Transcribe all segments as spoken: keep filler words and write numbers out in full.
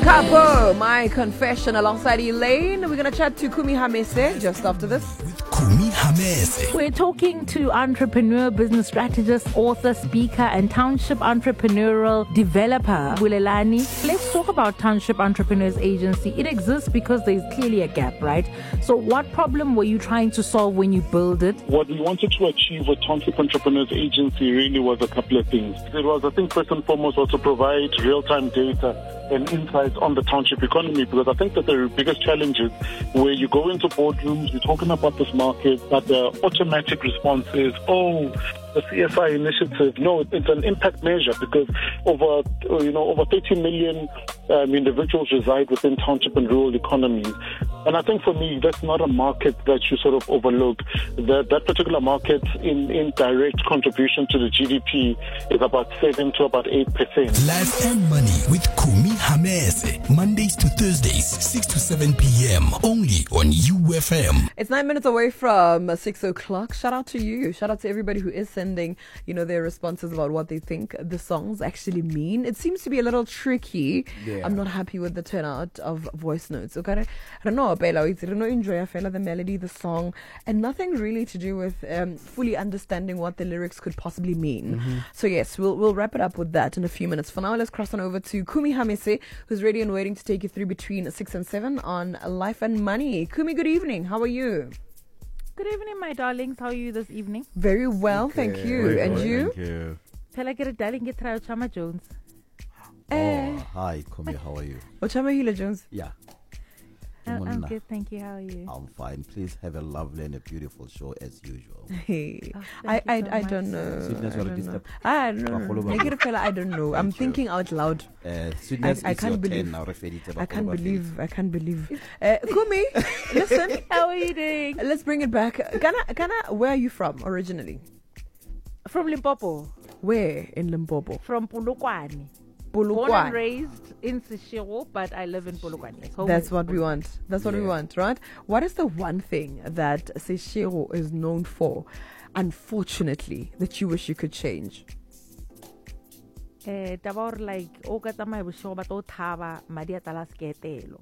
Capo, My Confession alongside Elaine. We're going to chat to Kumi Hamese just after this. Kumi Hamese. We're talking to entrepreneur, business strategist, author, speaker, and township entrepreneurial developer, Bulelani. Let's talk about Township Entrepreneurs Agency. It exists because there's clearly a gap, right? So what problem were you trying to solve when you built it? What we wanted to achieve with Township Entrepreneurs Agency really was a couple of things. It was, I think, first and foremost, was to provide real-time data and insights on the township economy, because I think that the biggest challenge is where you go into boardrooms, you're talking about this market, but the automatic response is, oh, the C S I initiative. No, it's an impact measure, because over, you know, over thirty million um, individuals reside within township and rural economies. And I think for me, that's not a market that you sort of overlook. That that particular market in, in direct contribution to the G D P is about seven to about eight percent. Life and Money with Kumi Hamese. Mondays to Thursdays, six to seven p.m. only on U F M. It's nine minutes away from six o'clock. Shout out to you. Shout out to everybody who is sending, you know, their responses about what they think the songs actually mean. It seems to be a little tricky. Yeah. I'm not happy with the turnout of voice notes. Okay, I don't know. I don't enjoy the melody, the song, and nothing really to do with um, fully understanding what the lyrics could possibly mean. Mm-hmm. So yes, we'll we'll wrap it up with that in a few minutes. For now, let's cross on over to Kumi Hamese, who's ready and waiting to take you through between six and seven on Life and Money. Kumi, good evening. How are you? Good evening, my darlings. How are you this evening? Very well, okay. Thank you. Very and well, you? Thank you. Tell I get a darling get try Ochama Jones. Oh, eh. Hi, Kumi. How are you? Ochama Hila Jones. Yeah. I'm, I'm good, thank you. How are you? I'm fine. Please have a lovely and a beautiful show as usual. Hey, oh, I I, so I don't know. Sweetness, I don't know. I don't know. Negative fella, I don't know. I'm thinking out loud. Uh, sweetness, I, I can't believe. Now, I can't believe. I can't believe. Uh, Kumi, listen. How are you doing? Let's bring it back. Ghana, Ghana, where are you from originally? From Limpopo. Where in Limpopo? From Polokwane. Born and raised in Seshego, but I live in Polokwane. That's what we want. That's what yeah. we want, right? What is the one thing that Seshego is known for, unfortunately, that you wish you could change? Eh, uh, like, o ka tsamaya boshigo ba to thaba madi a tala sketelo.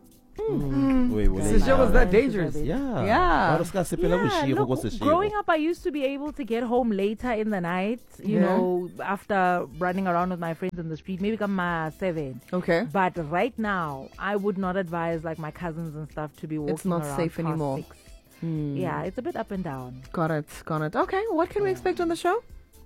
Mm. Seshego was that dangerous? Yeah. Yeah. yeah. Look, growing up, I used to be able to get home later in the night, you yeah. know, after running around with my friends in the street, maybe come uh, seven. Okay. But right now, I would not advise like my cousins and stuff to be walking around. It's not around safe anymore. Six. Hmm. Yeah, it's a bit up and down. Got it. Got it. Okay. What can yeah. we expect on the show?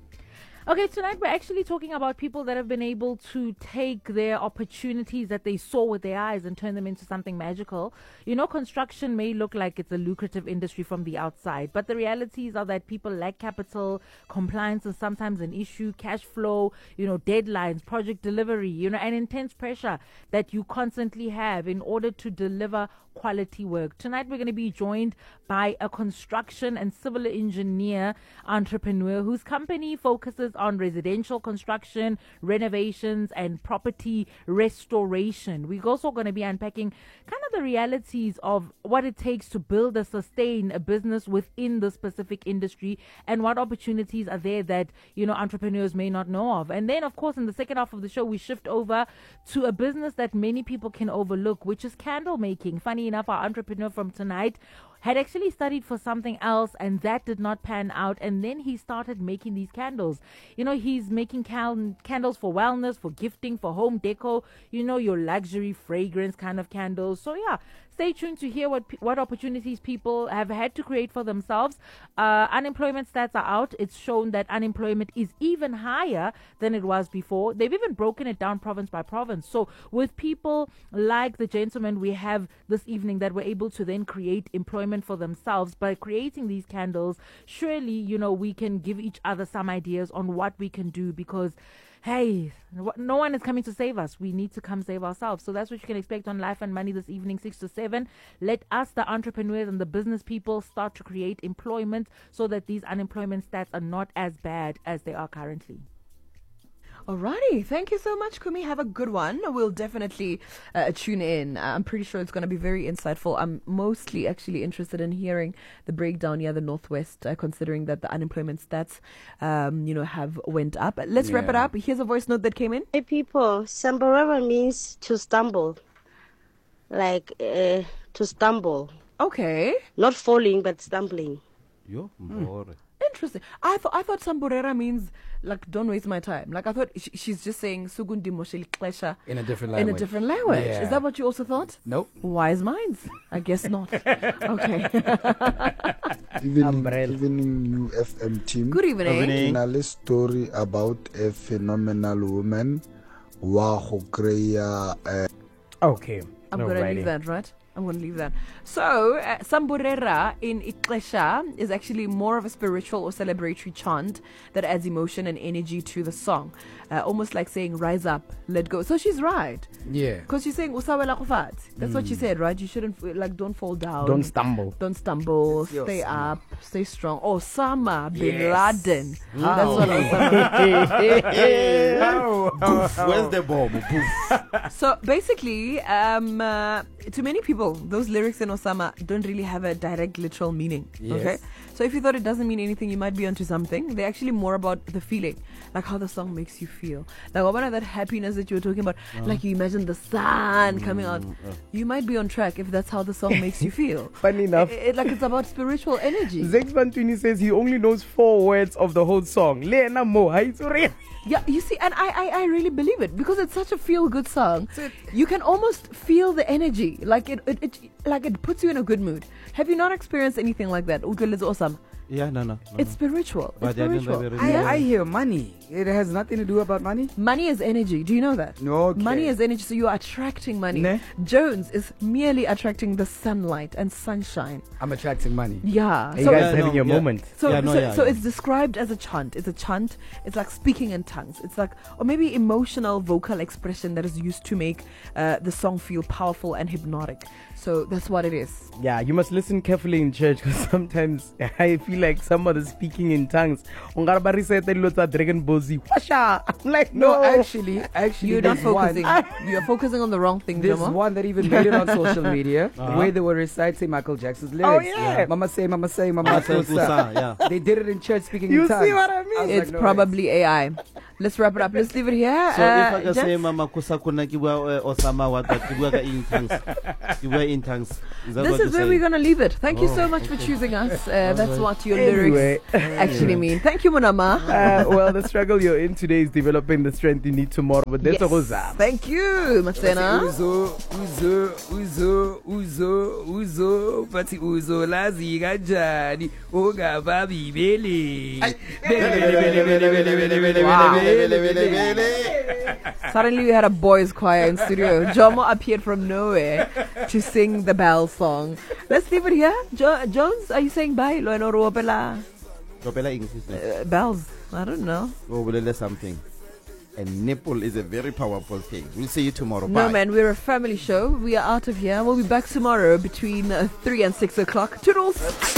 Okay, tonight we're actually talking about people that have been able to take their opportunities that they saw with their eyes and turn them into something magical. You know, construction may look like it's a lucrative industry from the outside, but the realities are that people lack capital, compliance is sometimes an issue, cash flow, you know, deadlines, project delivery, you know, and intense pressure that you constantly have in order to deliver quality work. Tonight we're going to be joined by a construction and civil engineer entrepreneur whose company focuses on residential construction, renovations, and property restoration. We're also going to be unpacking kind of the realities of what it takes to build and sustain a business within the specific industry and what opportunities are there that, you know, entrepreneurs may not know of. And then, of course, in the second half of the show, we shift over to a business that many people can overlook, which is candle making. Funny enough, our entrepreneur from tonight had actually studied for something else and that did not pan out, and then he started making these candles. You know, he's making cal- candles for wellness, for gifting, for home deco, you know, your luxury fragrance kind of candles. So yeah, stay tuned to hear what what opportunities people have had to create for themselves. Uh, unemployment stats are out. It's shown that unemployment is even higher than it was before. They've even broken it down province by province. So with people like the gentleman we have this evening that were able to then create employment for themselves by creating these candles, surely, you know, we can give each other some ideas on what we can do, because hey, no one is coming to save us. We need to come save ourselves. So that's what you can expect on Life and Money this evening, six to seven. Let us, the entrepreneurs and the business people, start to create employment so that these unemployment stats are not as bad as they are currently. Alrighty, thank you so much, Kumi. Have a good one. We'll definitely uh, tune in. Uh, I'm pretty sure it's going to be very insightful. I'm mostly actually interested in hearing the breakdown here, the Northwest, uh, considering that the unemployment stats, um, you know, have went up. Let's wrap it Yeah. up. Here's a voice note that came in. Hey people, Samborera means to stumble, like uh, to stumble, Okay, not falling but stumbling. Yo, mbore. interesting. I thought I thought Samburera means like don't waste my time. Like I thought sh- she's just saying Sugundi Mosheli Klesha In a different in language. a different language. Yeah. Is that what you also thought? Nope. Wise minds? I guess not. Okay. Even, Umbrella. even in U F M team, Good evening. Evening. a story about a phenomenal woman wa go kreya uh, Okay. I'm going to Alrighty. leave that, right? I'm going to leave that. So, uh, Samburera in Iklesha is actually more of a spiritual or celebratory chant that adds emotion and energy to the song. Uh, almost like saying, rise up, let go. So she's right. Yeah. Because she's saying, "Usawela kufat." That's what she said, right? You shouldn't, f- like, don't fall down. Don't stumble. Don't stumble. Yes. Stay up. Stay strong. Osama bin Yes. Laden. How? That's what Osama. Poof, where's the bomb? Poof. So basically, um, uh, to many people, those lyrics in Osama don't really have a direct literal meaning. Yes. Okay, so if you thought it doesn't mean anything, you might be onto something. They're actually more about the feeling, like how the song makes you feel. Like what about that happiness that you were talking about? Like you imagine the sun coming out. You might be on track if that's how the song makes you feel. Funny enough, It, it- like it's about spiritual energy. Zex Bantwini says he only knows four words of the whole song. Lena mo haitsuri. Yeah, you see, and I, I, I really believe it because it's such a feel-good song. You can almost feel the energy, like it, it, it, like it puts you in a good mood. Have you not experienced anything like that? Utlwe is awesome. Yeah, no, no. no, It's no. spiritual. But It's I didn't spiritual. really- I, Yeah. I hear money. It has nothing to do about money. Money is energy. Do you know that? No. Okay. Money is energy, so you are attracting money. Ne? Jones is merely attracting the sunlight and sunshine. I'm attracting money. Yeah. Hey, so guys Yeah, having no, a yeah. moment. So, Yeah, no, so, yeah, so yeah. it's described as a chant. It's a chant. It's like speaking in tongues. It's like, or maybe emotional vocal expression that is used to make uh, the song feel powerful and hypnotic. So that's what it is. Yeah, you must listen carefully in church because sometimes I feel like somebody speaking in tongues. Ungarabari said that lots of Dragon Ball Z. Washa! I'm like, no, No, actually, actually, You're not there's one- focusing. You're focusing on the wrong thing, There's Jomo. one that even made it on social media Uh-huh. where they were reciting Michael Jackson's lyrics. Oh, yeah. Mama say, Mama say, Mama Mama say, say. Kusa, yeah. They did it in church speaking You in tongues. see what I mean? was It's like, no probably A I. Let's wrap it up. Let's leave it here. So Uh, if I can Jeff? say Mama Kusa kuna ki bua uh, Osama what that ki bua ka in tongues. Ki bua in tongues. Is that This what is you where say? we're going to leave it. Thank you so Oh, much for okay. choosing us. Uh, that's what your Anyway. lyrics actually mean. Thank you, Munama. Uh, well, the struggle you're in today is developing the strength you need tomorrow. But there's Yes. a rosa. Thank you, Matsena. Uzo, uzo, uzo, uzo, uzo, pati uzo lazi kanjani, ungaba bibele. Suddenly we had a boys' choir in studio. Jomo appeared from nowhere to sing the Bell song. Let's leave it here. Jo- Jones, are you saying bye? Lo eno ro pela, Kopela ing sister. uh, bells. I don't know. Oh, bulele something. A nipple is a very powerful thing. We'll see you tomorrow. No, Bye. man, we're a family show. We are out of here. We'll be back tomorrow between uh, three and six o'clock. Toodles!